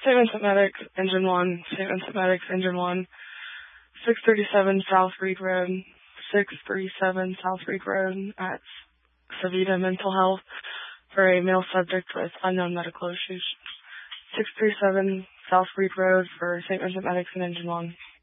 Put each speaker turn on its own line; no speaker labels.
St. Vincent Medics, Engine 1, St. Vincent Medics, Engine 1, 637 South Reed Road, 637 South Reed Road at Savita Mental Health for a male subject with unknown medical issues. 637 South Reed Road for St. Vincent Medics and Engine 1.